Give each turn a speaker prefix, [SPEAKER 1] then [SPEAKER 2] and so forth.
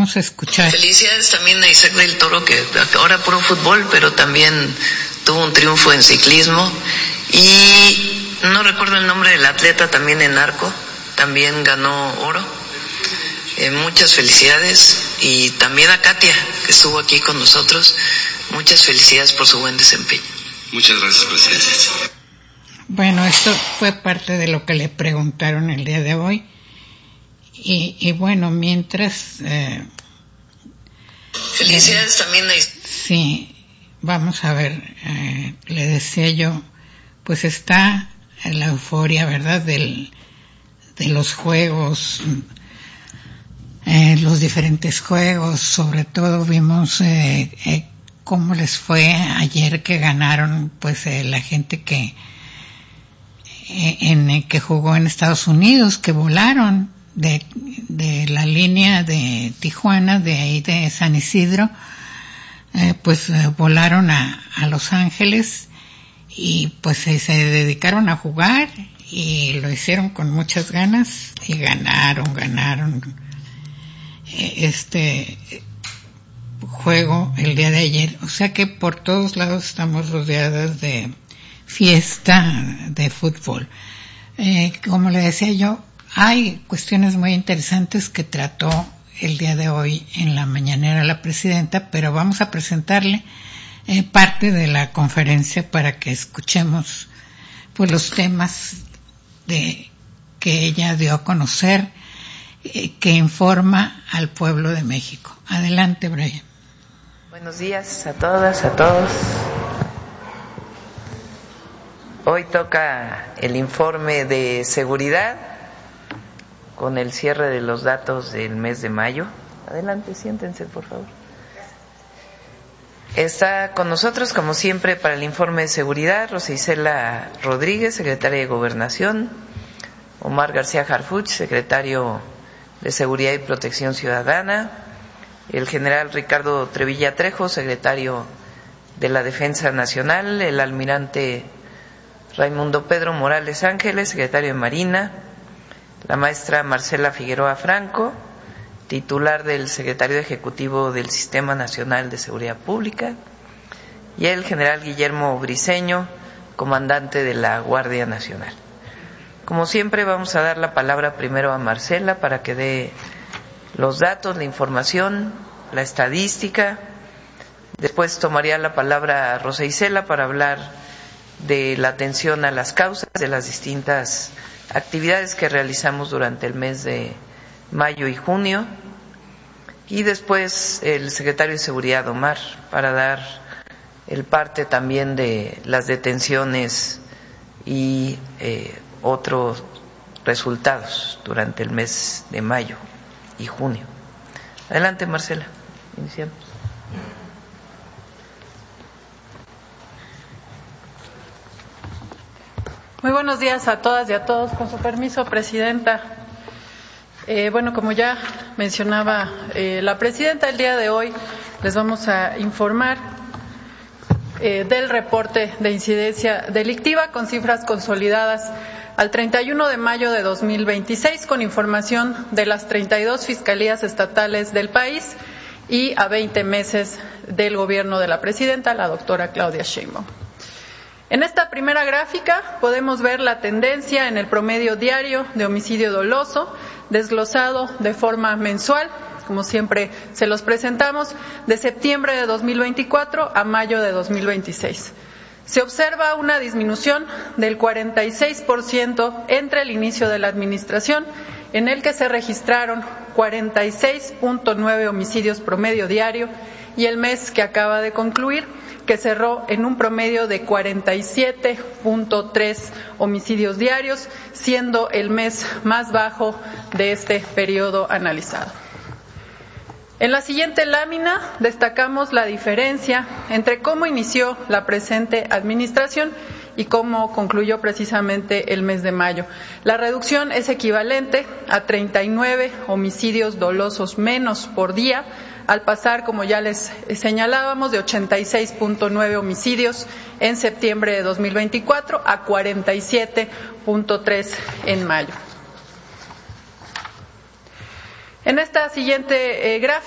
[SPEAKER 1] vamos a escuchar.
[SPEAKER 2] Felicidades también a Isaac del Toro, que ahora puro fútbol, pero también tuvo un triunfo en ciclismo. Y no recuerdo el nombre del atleta, también en arco, también ganó oro. Muchas felicidades. Y también a Katia, que estuvo aquí con nosotros. Muchas felicidades por su buen desempeño.
[SPEAKER 3] Muchas gracias, presidente.
[SPEAKER 1] Bueno, esto fue parte de lo que le preguntaron el día de hoy. Y bueno, mientras...
[SPEAKER 2] felicidades también a...
[SPEAKER 1] Sí, vamos a ver, le decía yo, pues está en la euforia, ¿verdad?, de los juegos, los diferentes juegos. Sobre todo vimos cómo les fue ayer que ganaron, pues la gente que jugó en Estados Unidos, que volaron de la línea de Tijuana, de ahí de San Isidro, pues volaron a Los Ángeles y pues se dedicaron a jugar y lo hicieron con muchas ganas y ganaron este juego el día de ayer. O sea que por todos lados estamos rodeadas de fiesta de fútbol. Como le decía yo, hay cuestiones muy interesantes que trató el día de hoy en la mañanera la presidenta, pero vamos a presentarle parte de la conferencia para que escuchemos pues los temas que ella dio a conocer, que informa al pueblo de México. Adelante, Brian.
[SPEAKER 2] Buenos días a todas, a todos. Hoy toca el informe de seguridad con el cierre de los datos del mes de mayo. Adelante, siéntense, por favor. Está con nosotros, como siempre, para el informe de seguridad, Rosa Isela Rodríguez, secretaria de Gobernación, Omar García Harfuch, secretario de Seguridad y Protección Ciudadana, el general Ricardo Trevilla Trejo, secretario de la Defensa Nacional, el almirante Raimundo Pedro Morales Ángeles, secretario de Marina, la maestra Marcela Figueroa Franco, titular del Secretario Ejecutivo del Sistema Nacional de Seguridad Pública, y el general Guillermo Briceño, comandante de la Guardia Nacional. Como siempre, vamos a dar la palabra primero a Marcela para que dé los datos, la información, la estadística. Después tomaría la palabra a Rosa Isela para hablar de la atención a las causas de las distintas actividades que realizamos durante el mes de mayo y junio, y después el secretario de Seguridad, Omar, para dar el parte también de las detenciones y otros resultados durante el mes de mayo y junio. Adelante, Marcela, iniciamos.
[SPEAKER 4] Muy buenos días a todas y a todos. Con su permiso, presidenta. Bueno, como ya mencionaba la presidenta, el día de hoy les vamos a informar del reporte de incidencia delictiva con cifras consolidadas al 31 de mayo de 2026, con información de las 32 fiscalías estatales del país y a 20 meses del gobierno de la presidenta, la doctora Claudia Sheinbaum. En esta primera gráfica podemos ver la tendencia en el promedio diario de homicidio doloso, desglosado de forma mensual, como siempre se los presentamos, de septiembre de 2024 a mayo de 2026. Se observa una disminución del 46% entre el inicio de la administración, en el que se registraron 46.9 homicidios promedio diario, y el mes que acaba de concluir, que cerró en un promedio de 47.3 homicidios diarios, siendo el mes más bajo de este periodo analizado. En la siguiente lámina destacamos la diferencia entre cómo inició la presente administración y cómo concluyó precisamente el mes de mayo. La reducción es equivalente a 39 homicidios dolosos menos por día, al pasar, como ya les señalábamos, de 86.9 homicidios en septiembre de 2024 a 47.3 en mayo. En esta siguiente gráfica